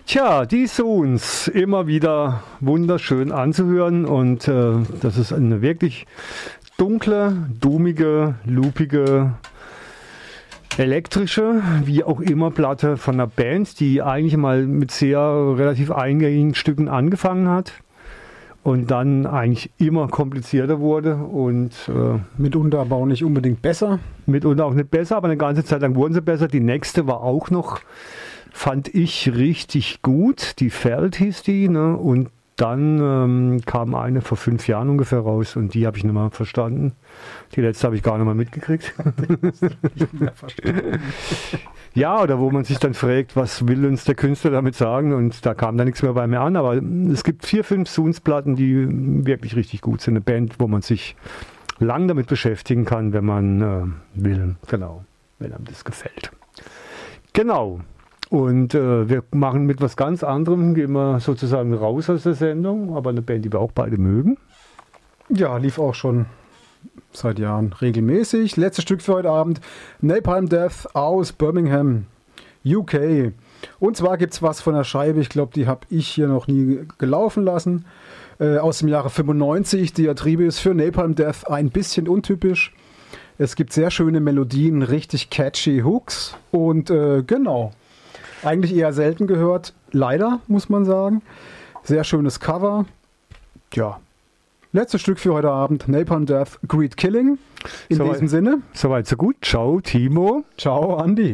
Tja, die Sounds immer wieder wunderschön anzuhören und das ist eine wirklich dunkle, dummige, loopige, elektrische, wie auch immer Platte von einer Band, die eigentlich mal mit sehr relativ eingängigen Stücken angefangen hat und dann eigentlich immer komplizierter wurde und mitunter aber auch nicht unbedingt besser. Mitunter auch nicht besser, aber eine ganze Zeit lang wurden sie besser. Die nächste war auch noch, fand ich, richtig gut. Die Feld hieß die, ne? Und dann kam eine vor 5 Jahren ungefähr raus und die habe ich nicht mehr verstanden. Die letzte habe ich gar nicht mehr mitgekriegt. Nicht mehr verstanden. Ja, oder wo man sich dann fragt, was will uns der Künstler damit sagen, und da kam da nichts mehr bei mir an. Aber es gibt 4, 5 Sounds-Platten, die wirklich richtig gut sind. Eine Band, wo man sich lang damit beschäftigen kann, wenn man will. Genau, wenn einem das gefällt. Genau. Und wir machen mit was ganz anderem, gehen wir sozusagen raus aus der Sendung, aber eine Band, die wir auch beide mögen. Ja, lief auch schon seit Jahren regelmäßig. Letztes Stück für heute Abend, Napalm Death aus Birmingham, UK. Und zwar gibt es was von der Scheibe, ich glaube, die habe ich hier noch nie gelaufen lassen, aus dem Jahre 95. Die Diatribe ist für Napalm Death ein bisschen untypisch. Es gibt sehr schöne Melodien, richtig catchy Hooks und genau. Eigentlich eher selten gehört, leider, muss man sagen. Sehr schönes Cover. Ja, letztes Stück für heute Abend, Napalm Death, Greed Killing. In diesem Sinne. Soweit so gut. Ciao, Timo. Ciao, Andi.